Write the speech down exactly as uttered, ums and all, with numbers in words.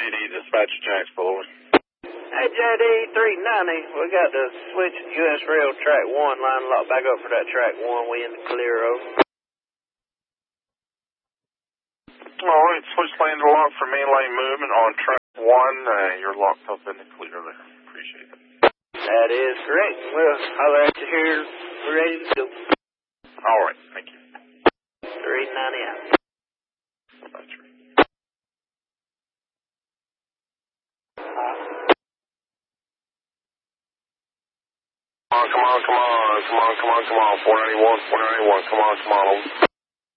D, dispatch Jax Boulevard. Hey, J D three ninety, we got to switch U S Rail track one, line lock back up for that track one, we in the clear over. Alright, switch lane to lock for main lane movement on track one. Uh, you're locked up in the clear there. Appreciate it. That is correct. We'll holler at you here. We're ready to go. Alright, thank you. three ninety out. That's right. Come on, come on, come on, come on, come on, come on. four ninety-one, four ninety-one, come on, come on.